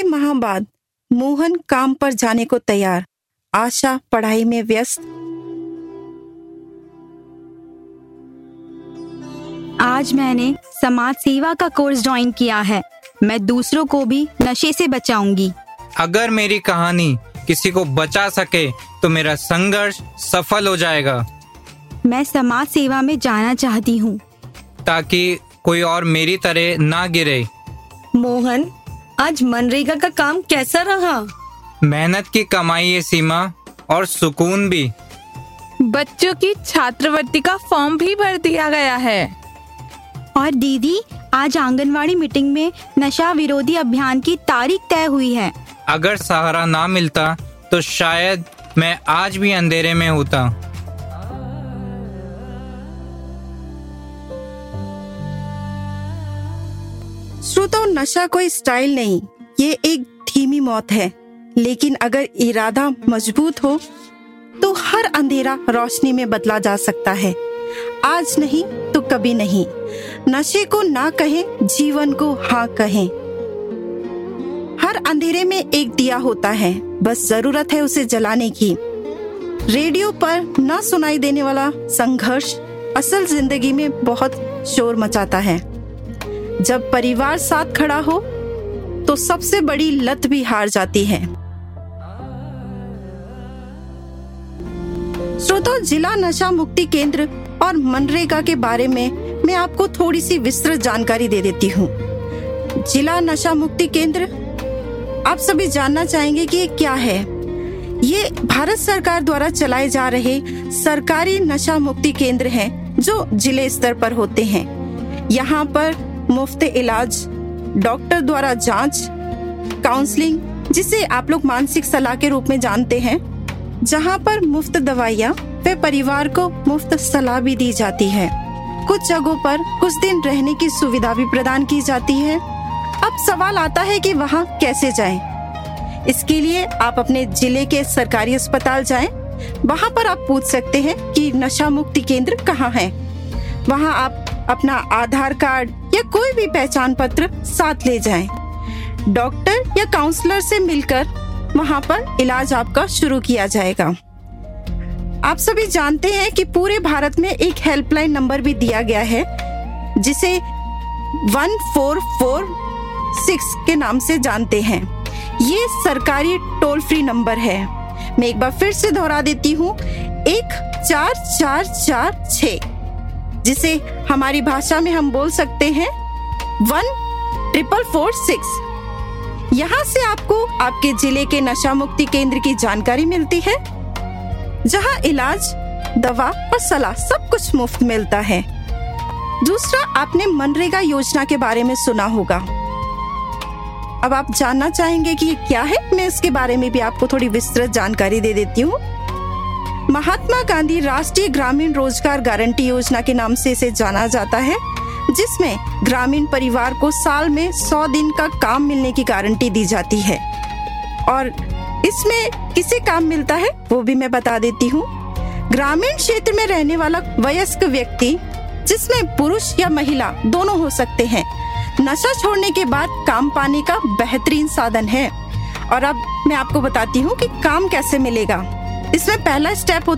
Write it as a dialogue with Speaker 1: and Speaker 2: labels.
Speaker 1: माह बाद मोहन काम पर जाने को तैयार, आशा पढ़ाई में व्यस्त।
Speaker 2: आज मैंने समाज सेवा का कोर्स ज्वाइन किया है। मैं दूसरों को भी नशे से बचाऊंगी।
Speaker 3: अगर मेरी कहानी किसी को बचा सके तो मेरा संघर्ष सफल हो जाएगा।
Speaker 2: मैं समाज सेवा में जाना चाहती हूँ
Speaker 3: ताकि कोई और मेरी तरह ना गिरे।
Speaker 4: मोहन, आज मनरेगा का काम कैसा रहा?
Speaker 3: मेहनत की कमाई है सीमा, और सुकून भी।
Speaker 5: बच्चों की छात्रवृत्ति का फॉर्म भी भर दिया गया है।
Speaker 2: और दीदी, आज आंगनवाड़ी मीटिंग में नशा विरोधी अभियान की तारीख तय हुई है।
Speaker 3: अगर सहारा ना मिलता तो शायद मैं आज भी अंधेरे में होता।
Speaker 1: श्रोताओ, नशा कोई स्टाइल नहीं, ये एक धीमी मौत है। लेकिन अगर इरादा मजबूत हो तो हर अंधेरा रोशनी में बदला जा सकता है। आज नहीं तो कभी नहीं। नशे को ना कहें, जीवन को हाँ कहें। हर अंधेरे में एक दिया होता है, बस जरूरत है उसे जलाने की। रेडियो पर ना सुनाई देने वाला संघर्ष असल जिंदगी में बहुत शोर मचाता है। जब परिवार साथ खड़ा हो तो सबसे बड़ी लत भी हार जाती है। श्रोताओ, जिला नशा मुक्ति केंद्र और मनरेगा के बारे में मैं आपको थोड़ी सी विस्तृत जानकारी दे देती हूँ। जिला नशा मुक्ति केंद्र, आप सभी जानना चाहेंगे कि ये क्या है। ये भारत सरकार द्वारा चलाए जा रहे सरकारी नशा मुक्ति केंद्र हैं जो जिले स्तर पर होते हैं। यहाँ पर मुफ्त इलाज, डॉक्टर द्वारा जांच, काउंसलिंग, जिसे आप लोग मानसिक सलाह के रूप में जानते हैं, जहाँ पर मुफ्त दवाइयाँ व परिवार को मुफ्त सलाह भी दी जाती है। कुछ जगहों पर कुछ दिन रहने की सुविधा भी प्रदान की जाती है। अब सवाल आता है कि वहाँ कैसे जाएं? इसके लिए आप अपने जिले के सरकारी अस्पताल जाएं। वहाँ पर आप पूछ सकते हैं कि नशा मुक्ति केंद्र कहाँ है। वहाँ आप अपना आधार कार्ड या कोई भी पहचान पत्र साथ ले जाएं। डॉक्टर या काउंसलर से मिलकर वहाँ पर इलाज आपका शुरू किया जाएगा। आप सभी जानते हैं कि पूरे भारत में एक हेल्पलाइन नंबर भी दिया गया है, जिसे 1446 के नाम से जानते हैं। ये सरकारी टोल फ्री नंबर है। मैं एक बार फिर से दोहरा देती हूँ, 14446, जिसे हमारी भाषा में हम बोल सकते हैं 14446। यहाँ से आपको आपके जिले के नशा मुक्ति केंद्र की जानकारी मिलती है, जहाँ इलाज, दवा और सलाह सब कुछ मुफ्त मिलता है। दूसरा, आपने मनरेगा योजना के बारे में सुना होगा। अब आप जानना चाहेंगे कि ये क्या है। मैं इसके बारे में भी आपको थोड़ी विस्तृत जानकारी दे देती हूँ। महात्मा गांधी राष्ट्रीय ग्रामीण रोजगार गारंटी योजना के नाम से इसे जाना जाता है, जिसमें ग्रामीण परिवार को साल में 100 दिन का काम मिलने की गारंटी दी जाती है। और इसमें किसे काम मिलता है वो भी मैं बता देती हूँ। ग्रामीण क्षेत्र में रहने वाला वयस्क व्यक्ति, जिसमें पुरुष या महिला दोनों हो सकते हैं, नशा छोड़ने के बाद काम पाने का बेहतरीन साधन है। और अब मैं आपको बताती हूँ कि काम कैसे मिलेगा। इसमें पहला स्टेप होता